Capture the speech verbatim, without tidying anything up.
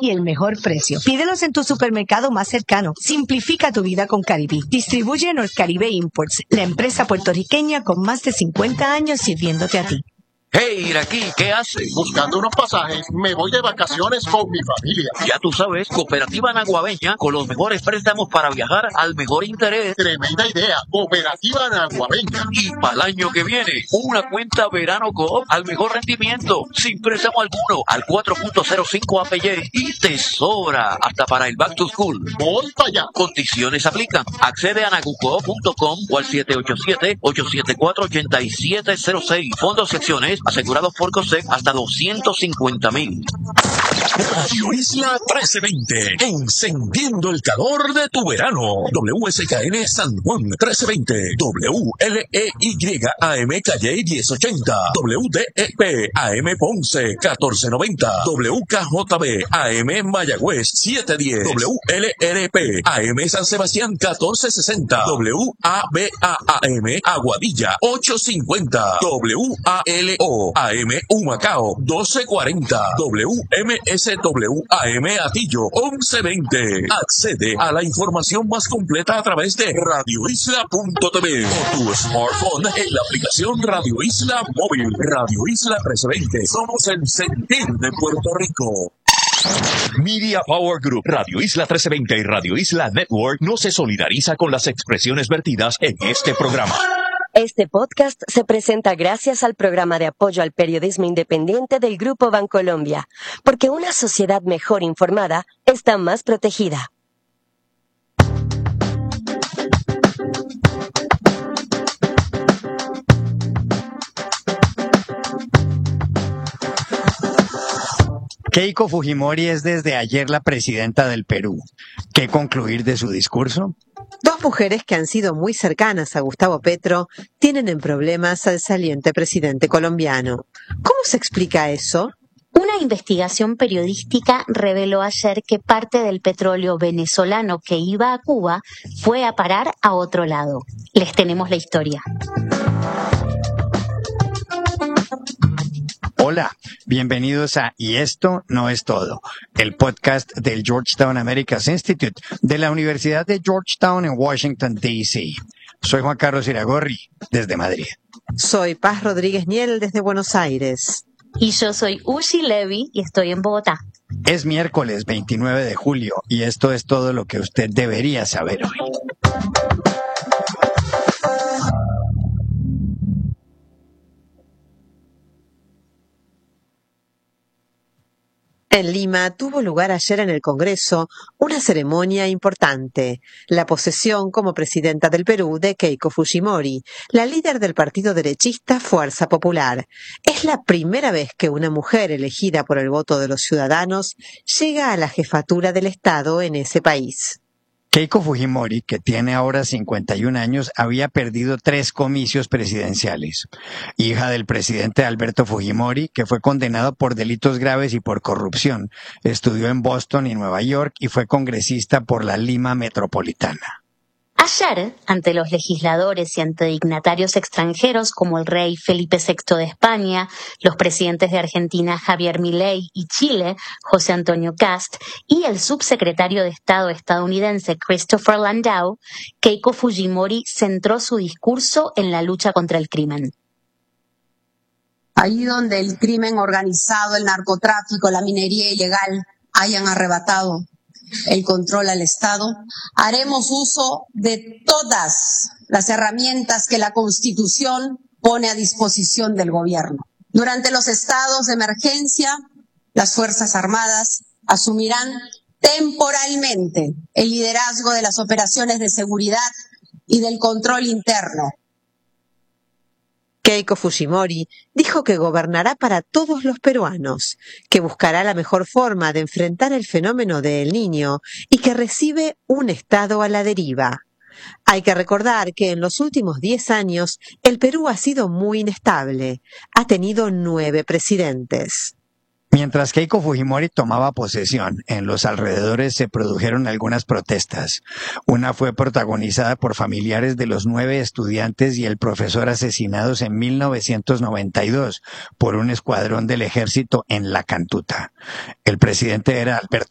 y el mejor precio. Pídelos en tu supermercado más cercano. Simplifica tu vida con Caribe. Distribuye North Caribe Imports, la empresa puertorriqueña con más de cincuenta años sirviéndote a ti. Hey, Iraquí, ¿qué haces? Buscando unos pasajes, me voy de vacaciones con mi familia. Ya tú sabes, Cooperativa Naguabeña, con los mejores préstamos para viajar al mejor interés. Tremenda idea, Cooperativa Naguabeña. Y para el año que viene, una cuenta Verano Coop al mejor rendimiento, sin préstamo alguno, al cuatro punto cero cinco A P Y y te sobra hasta para el Back to School. Voy para allá. Condiciones aplican. Accede a nagucoop punto com o al siete ocho siete, ocho siete cuatro, ocho siete cero seis. Fondos secciones asegurados por COSEC hasta doscientos cincuenta mil. Radio Isla trece veinte, encendiendo el calor de tu verano. W S K N San Juan trece veinte, W L E Y A M Calle diez ochenta, W D E P A M Ponce catorce noventa, W K J B A M Mayagüez siete diez, W L R P A M San Sebastián catorce sesenta, W A B A A M Aguadilla ocho cincuenta, W A L O A M Humacao doce cuarenta, W M S W A M Atillo once veinte. Accede a la información más completa a través de radio isla punto t v o tu smartphone en la aplicación Radio Isla Móvil. Radio Isla trece veinte. Somos el sentir de Puerto Rico. Media Power Group, Radio Isla trece veinte y Radio Isla Network no se solidariza con las expresiones vertidas en este programa. Este podcast se presenta gracias al programa de apoyo al periodismo independiente del Grupo Bancolombia, porque una sociedad mejor informada está más protegida. Keiko Fujimori es desde ayer la presidenta del Perú. ¿Qué concluir de su discurso? Dos mujeres que han sido muy cercanas a Gustavo Petro tienen en problemas al saliente presidente colombiano. ¿Cómo se explica eso? Una investigación periodística reveló ayer que parte del petróleo venezolano que iba a Cuba fue a parar a otro lado. Les tenemos la historia. Hola, bienvenidos a Y esto no es todo, el podcast del Georgetown Americas Institute de la Universidad de Georgetown en Washington, D C Soy Juan Carlos Iragorri, desde Madrid. Soy Paz Rodríguez Niel, desde Buenos Aires. Y yo soy Ushi Levy y estoy en Bogotá. Es miércoles veintinueve de julio y esto es todo lo que usted debería saber hoy. En Lima tuvo lugar ayer en el Congreso una ceremonia importante, la posesión como presidenta del Perú de Keiko Fujimori, la líder del partido derechista Fuerza Popular. Es la primera vez que una mujer elegida por el voto de los ciudadanos llega a la jefatura del Estado en ese país. Keiko Fujimori, que tiene ahora cincuenta y un años, había perdido tres comicios presidenciales. Hija del presidente Alberto Fujimori, que fue condenado por delitos graves y por corrupción. Estudió en Boston y Nueva York y fue congresista por la Lima Metropolitana. Ayer, ante los legisladores y ante dignatarios extranjeros como el rey Felipe sexto de España, los presidentes de Argentina Javier Milei y Chile, José Antonio Kast, y el subsecretario de Estado estadounidense Christopher Landau, Keiko Fujimori centró su discurso en la lucha contra el crimen. Ahí donde el crimen organizado, el narcotráfico, la minería ilegal hayan arrebatado el control al Estado, haremos uso de todas las herramientas que la Constitución pone a disposición del gobierno. Durante los estados de emergencia, las Fuerzas Armadas asumirán temporalmente el liderazgo de las operaciones de seguridad y del control interno. Keiko Fujimori dijo que gobernará para todos los peruanos, que buscará la mejor forma de enfrentar el fenómeno de El Niño y que recibe un Estado a la deriva. Hay que recordar que en los últimos diez años el Perú ha sido muy inestable. Ha tenido nueve presidentes. Mientras Keiko Fujimori tomaba posesión, en los alrededores se produjeron algunas protestas. Una fue protagonizada por familiares de los nueve estudiantes y el profesor asesinados en mil novecientos noventa y dos por un escuadrón del ejército en La Cantuta. El presidente era Alberto